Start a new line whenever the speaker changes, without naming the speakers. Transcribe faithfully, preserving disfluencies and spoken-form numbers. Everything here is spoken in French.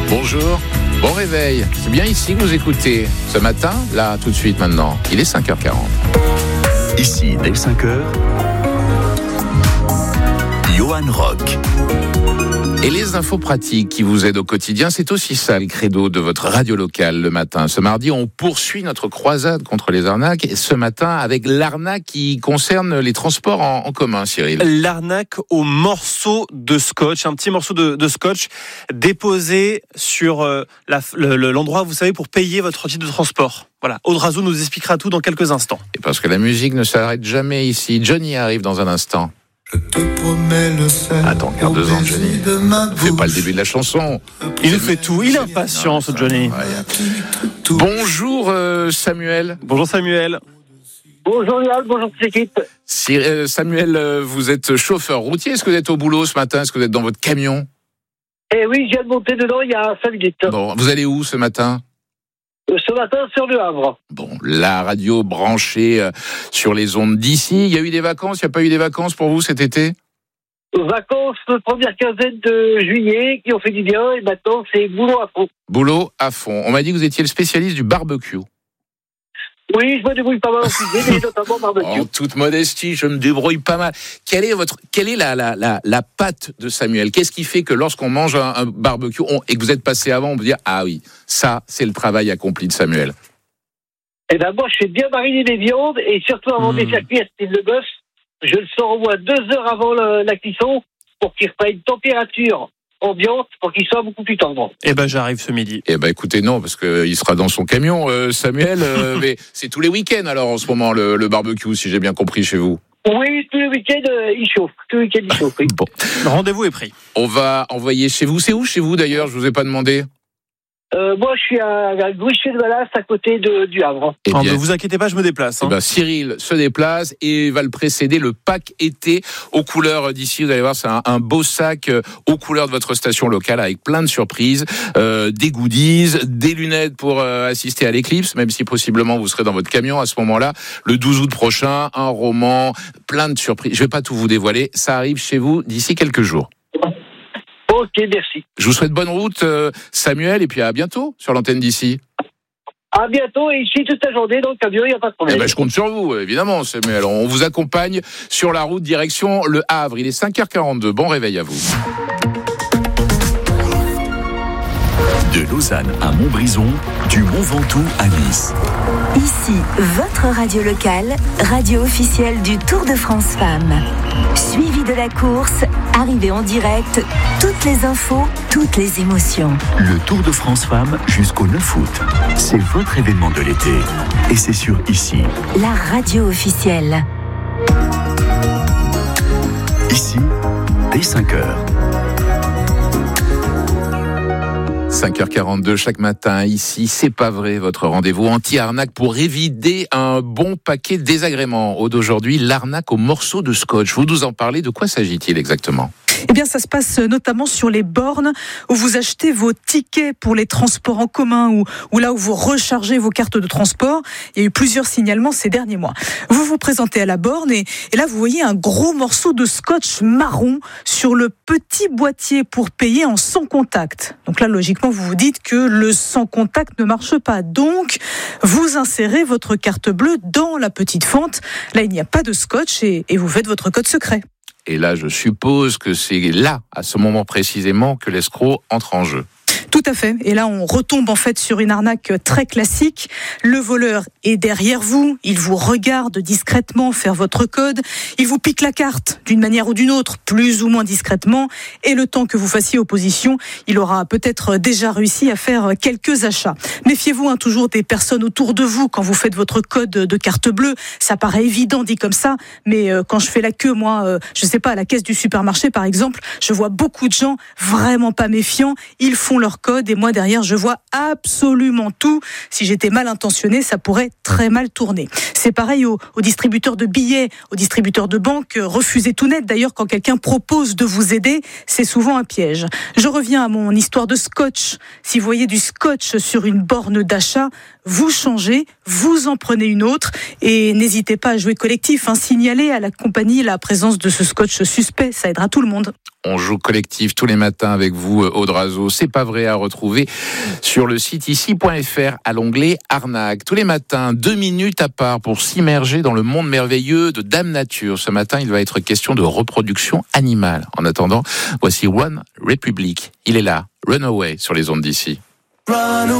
Bonjour, bon réveil. C'est bien ici que vous écoutez. Ce matin, là, tout de suite maintenant. Il est cinq heures quarante.
Ici, dès cinq heures, Johan Rock.
Et les infos pratiques qui vous aident au quotidien, c'est aussi ça le credo de votre radio locale le matin. Ce mardi, on poursuit notre croisade contre les arnaques. Et ce matin, avec l'arnaque qui concerne les transports en, en commun, Cyril.
L'arnaque au morceau de scotch, un petit morceau de, de scotch déposé sur euh, la, le, l'endroit, vous savez, pour payer votre titre de transport. Voilà, Aude Razou nous expliquera tout dans quelques instants.
Et parce que la musique ne s'arrête jamais ici. Johnny arrive dans un instant.
Je te promets le sel.
Attends, garde deux ans, Johnny. Fais pas le début de la chanson.
Il nous fait tout, il est impatient, ce Johnny.
Ouais. Bonjour euh, Samuel.
Bonjour Samuel.
Bonjour Yann, bonjour toute l'équipe.
Si, euh, Samuel, euh, vous êtes chauffeur routier. Est-ce que vous êtes au boulot ce matin? Est-ce que vous êtes dans votre camion?
Eh oui, je viens de monter dedans il y a cinq minutes.
Bon, vous allez où ce matin?
Ce matin, sur Le Havre.
Bon, la radio branchée euh, sur les ondes d'ici. Il y a eu des vacances? Il n'y a pas eu des vacances pour vous cet été?
Vacances, première quinzaine de juillet, qui ont fait du bien, et maintenant c'est boulot à fond.
Boulot à fond. On m'a dit que vous étiez le spécialiste du barbecue.
Oui, je me débrouille pas mal en cuisine, et notamment barbecue.
En toute modestie, je me débrouille pas mal. Quelle est votre, quelle est la, la, la, la patte de Samuel? Qu'est-ce qui fait que lorsqu'on mange un, un barbecue on, et que vous êtes passé avant, on peut dire ah oui, ça c'est le travail accompli de Samuel?
Eh ben moi, je fais bien mariner les viandes, et surtout avant mmh. de les faire cuire, style le bœuf, je le sors au moins deux heures avant le, la cuisson pour qu'il reprenne une température ambiante pour qu'il soit beaucoup plus tendre.
Eh ben j'arrive ce midi.
Eh ben écoutez, non, parce qu'il sera dans son camion, euh, Samuel. Euh, mais c'est tous les week-ends alors en ce moment le, le barbecue, si j'ai bien compris chez vous.
Oui, tous les week-ends euh, il chauffe. Tous les week-ends il chauffe. Oui.
Bon,
rendez-vous est pris.
On va envoyer chez vous. C'est où chez vous d'ailleurs? Je vous ai pas demandé.
Euh, moi, je suis à, à Gruchet-de-Valas, à côté de, du Havre.
Eh bien,
ne vous inquiétez pas, je me déplace. Hein.
Eh ben, Cyril se déplace et va le précéder, le pack été aux couleurs d'ici. Vous allez voir, c'est un, un beau sac aux couleurs de votre station locale avec plein de surprises, euh, des goodies, des lunettes pour euh, assister à l'éclipse, même si possiblement vous serez dans votre camion à ce moment-là. Le douze août prochain, un roman, plein de surprises. Je vais pas tout vous dévoiler. Ça arrive chez vous d'ici quelques jours.
Ok, merci.
Je vous souhaite bonne route, euh, Samuel, et puis à bientôt sur l'antenne d'ici.
À bientôt, et ici toute la journée dans le camion, il n'y a pas de problème.
Eh ben, je compte sur vous, évidemment, Samuel. On vous accompagne sur la route direction Le Havre. Il est cinq heures quarante-deux. Bon réveil à vous.
De Lausanne à Montbrison, du Mont Ventoux à Nice.
Ici, votre radio locale, radio officielle du Tour de France Femmes. Suivi de la course, arrivée en direct, toutes les infos, toutes les émotions.
Le Tour de France Femmes jusqu'au neuf août. C'est votre événement de l'été. Et c'est sur Ici.
La radio officielle.
Ici, dès cinq heures.
cinq heures quarante-deux chaque matin, ici, c'est pas vrai, votre rendez-vous anti-arnaque pour éviter un bon paquet de désagréments. D'aujourd'hui, l'arnaque au morceau de scotch. Vous nous en parlez, de quoi s'agit-il exactement ?
Eh bien, ça se passe notamment sur les bornes où vous achetez vos tickets pour les transports en commun ou, ou là où vous rechargez vos cartes de transport. Il y a eu plusieurs signalements ces derniers mois. Vous vous présentez à la borne et, et là, vous voyez un gros morceau de scotch marron sur le petit boîtier pour payer en sans contact. Donc là, logiquement, vous vous dites que le sans contact ne marche pas. Donc, vous insérez votre carte bleue dans la petite fente. Là, il n'y a pas de scotch et, et vous faites votre code secret.
Et là, je suppose que c'est là, à ce moment précisément, que l'escroc entre en jeu.
Tout à fait. Et là, on retombe en fait sur une arnaque très classique. Le voleur est derrière vous. Il vous regarde discrètement faire votre code. Il vous pique la carte d'une manière ou d'une autre, plus ou moins discrètement. Et le temps que vous fassiez opposition, il aura peut-être déjà réussi à faire quelques achats. Méfiez-vous hein, toujours des personnes autour de vous quand vous faites votre code de carte bleue. Ça paraît évident dit comme ça, mais euh, quand je fais la queue, moi, euh, je sais pas, à la caisse du supermarché par exemple, je vois beaucoup de gens vraiment pas méfiants. Ils font leur code et moi derrière je vois absolument tout. Si j'étais mal intentionné, ça pourrait très mal tourner. C'est pareil aux, aux distributeurs de billets, aux distributeurs de banques. Refusez tout net. D'ailleurs, quand quelqu'un propose de vous aider, c'est souvent un piège. Je reviens à mon histoire de scotch. Si vous voyez du scotch sur une borne d'achat, vous changez, vous en prenez une autre et n'hésitez pas à jouer collectif. Hein, signalez à la compagnie la présence de ce scotch suspect, ça aidera tout le monde.
On joue collectif tous les matins avec vous, Aude Razeau. C'est pas vrai à retrouver sur le site ici point f r à l'onglet Arnaque. Tous les matins, deux minutes à part pour s'immerger dans le monde merveilleux de Dame Nature. Ce matin, il va être question de reproduction animale. En attendant, voici One Republic. Il est là, Runaway sur les ondes d'ici.